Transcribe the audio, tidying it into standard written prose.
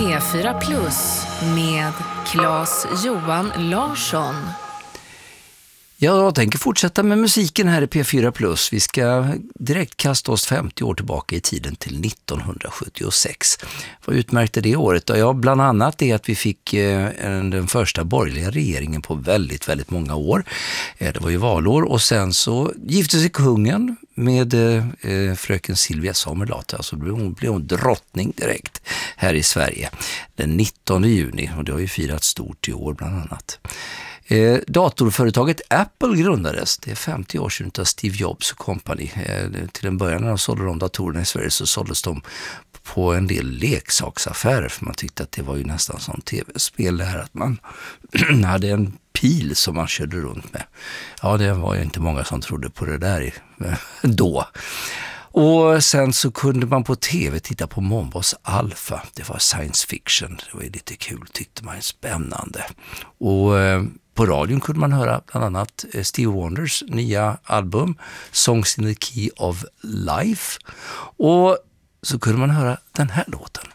P4 Plus med Claes-Johan Larsson. Jag tänker fortsätta med musiken här i P4 Plus. Vi ska direkt kasta oss 50 år tillbaka i tiden till 1976. Vad utmärkte det året? Ja, bland annat det att vi fick den första borgerliga regeringen på väldigt, väldigt många år. Det var ju valår och sen så gifte sig kungen med fröken Silvia Sommerlath. Alltså blev hon drottning direkt här i Sverige den 19 juni och det har ju firat stort i år bland annat. Datorföretaget Apple grundades, det är 50 år sedan av Steve Jobs och company. Till en början när de sålde de datorerna i Sverige så såldes de på en del leksaksaffärer för man tyckte att det var ju nästan som tv-spel där att man hade en pil som man körde runt med. Ja, det var ju inte många som trodde på det där då. Och sen så kunde man på tv titta på Mombos Alpha. Det var science fiction. Det var ju lite kul, tyckte man, spännande. Och på radion kunde man höra bland annat Stevie Wonders nya album Songs in the Key of Life. Och så kunde man höra den här låten.